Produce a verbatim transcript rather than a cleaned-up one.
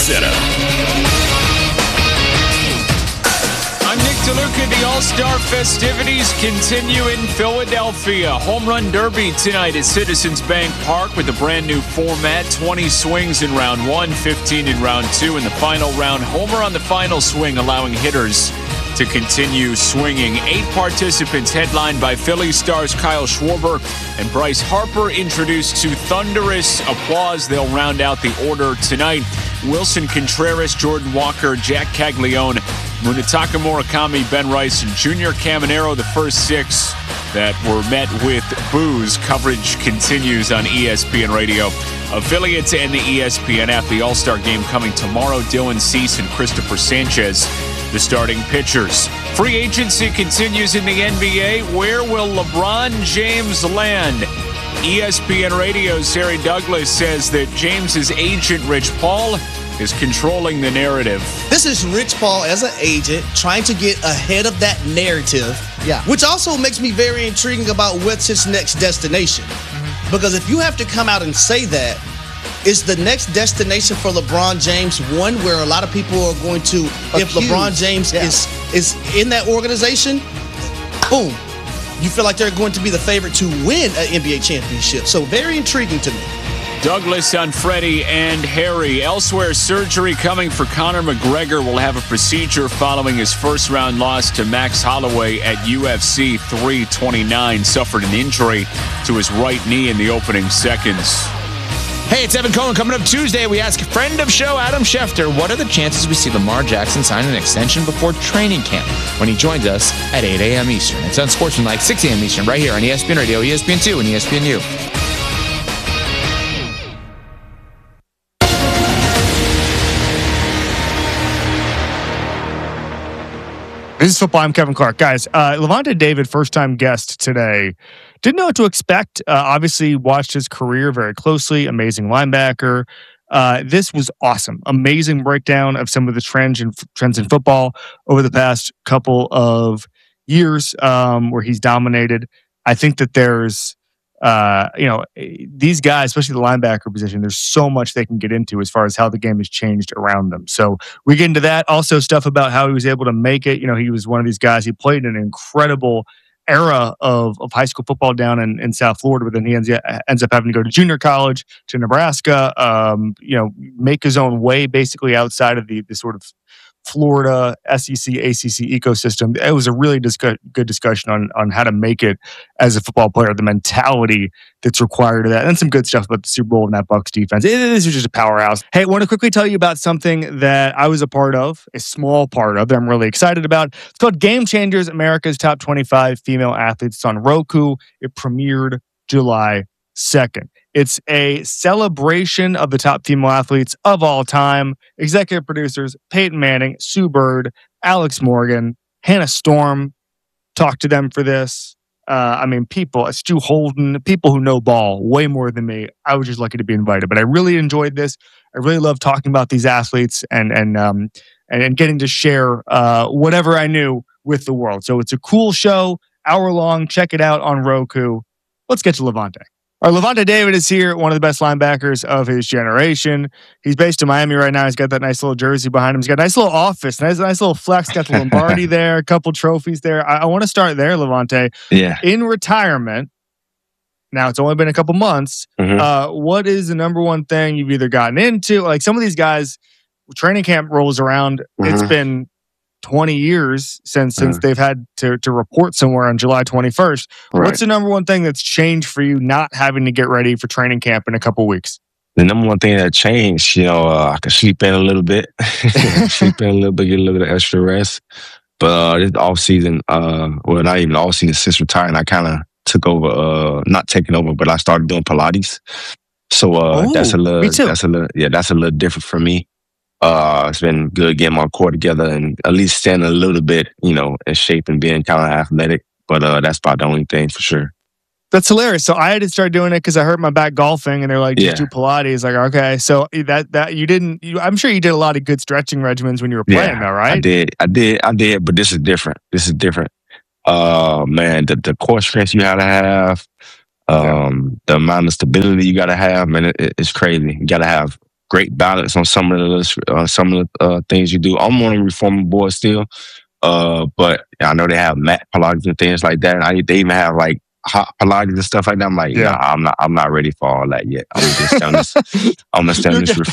Center. I'm Nick DeLuca. The All-Star festivities continue in Philadelphia. Home Run Derby tonight at Citizens Bank Park with a brand new format. twenty swings in round one, fifteen in round two. In the final round, homer on the final swing, allowing hitters to continue swinging. Eight participants headlined by Philly stars Kyle Schwarber and Bryce Harper, introduced to thunderous applause. They'll round out the order tonight. Wilson Contreras, Jordan Walker, Jack Caglione, Munetaka Murakami, Ben Rice, and Junior Caminero, the first six that were met with boos. Coverage continues on E S P N Radio affiliates and the E S P N app. The All-Star game coming tomorrow. Dylan Cease and Christopher Sanchez, the starting pitchers. Free agency continues in the N B A. Where will LeBron James land? E S P N Radio's Harry Douglas says that James's agent, Rich Paul, is controlling the narrative. This is Rich Paul as an agent trying to get ahead of that narrative, yeah. which also makes me very intriguing about what's his next destination. Mm-hmm. Because if you have to come out and say that, is the next destination for LeBron James one where a lot of people are going to, Accused. if LeBron James yeah. is is in that organization, boom, you feel like they're going to be the favorite to win an N B A championship. So very intriguing to me. Douglas on Freddie and Harry. Elsewhere, surgery coming for Conor McGregor. Will have a procedure following his first round loss to Max Holloway at U F C three twenty-nine. Suffered an injury to his right knee in the opening seconds. Hey, it's Evan Cohen. Coming up Tuesday, we ask friend of show Adam Schefter, what are the chances we see Lamar Jackson sign an extension before training camp when he joins us at eight a.m. Eastern. It's Unsportsmanlike, six a.m. Eastern, right here on E S P N Radio, E S P N two, and E S P N U. This is football. I'm Kevin Clark. Guys, uh, Lavonte David, first-time guest today. Didn't know what to expect. Uh, obviously, watched his career very closely. Amazing linebacker. Uh, this was awesome. Amazing breakdown of some of the trends in, trends in football over the past couple of years um, where he's dominated. I think that there's, uh, you know, these guys, especially the linebacker position, there's so much they can get into as far as how the game has changed around them. So we get into that. Also stuff about how he was able to make it. You know, he was one of these guys. He played in an incredible era of, of high school football down in, in South Florida, but then he ends, ends up having to go to junior college, to Nebraska, um, you know, make his own way basically outside of the, the sort of Florida S E C, A C C ecosystem. It was a really discu- good discussion on, on how to make it as a football player, the mentality that's required of that, and some good stuff about the Super Bowl and that Bucs defense. It is just a powerhouse. Hey, I want to quickly tell you about something that I was a part of, a small part of, that I'm really excited about. It's called Game Changers, America's Top twenty-five Female Athletes. It's on Roku. It premiered July second. It's a celebration of the top female athletes of all time. Executive producers Peyton Manning, Sue Bird, Alex Morgan, Hannah Storm talked to them for this. Uh, I mean, people, Stu Holden, people who know ball way more than me. I was just lucky to be invited, but I really enjoyed this. I really love talking about these athletes and and um and, and getting to share uh, whatever I knew with the world. So it's a cool show, hour long. Check it out on Roku. Let's get to Lavonte. All right, Lavonte David is here, one of the best linebackers of his generation. He's based in Miami right now. He's got that nice little jersey behind him. He's got a nice little office, nice, nice little flex. Got the Lombardi there, a couple trophies there. I, I want to start there, Lavonte. Yeah. In retirement, now it's only been a couple months. Mm-hmm. Uh, what is the number one thing you've either gotten into? Like some of these guys, training camp rolls around. Mm-hmm. It's been twenty years since since mm. they've had to to report somewhere on July twenty-first. Right. What's the number one thing that's changed for you not having to get ready for training camp in a couple weeks? The number one thing that changed, you know, uh, I could sleep in a little bit, sleep in a little bit, get a little bit of extra rest. But uh, this off season, uh, well, not even off season, since retiring, I kind of took over, uh, not taking over, but I started doing Pilates. So uh, Ooh, that's a little, me too. that's a little, yeah, that's a little different for me. Uh, it's been good getting my core together and at least staying a little bit, you know, in shape and being kind of athletic. But uh, that's about the only thing for sure. That's hilarious. So I had to start doing it because I hurt my back golfing, and they're like, "Just yeah. do Pilates." Like, okay, so that that you didn't. You, I'm sure you did a lot of good stretching regimens when you were playing, yeah, though, right? I did, I did, I did. But this is different. This is different. Uh, man, the the core strength you gotta have, um, yeah. the amount of stability you gotta have, man, it, it's crazy. You gotta have great balance on some of the uh, some of the uh, things you do. I'm on a reformer board still, uh, but I know they have mat Pilates and things like that. I, they even have like hot Pilates and stuff like that. I'm like, yeah, nah, I'm not, I'm not ready for all that yet. I'm just, I'm just, I'm just, I'm just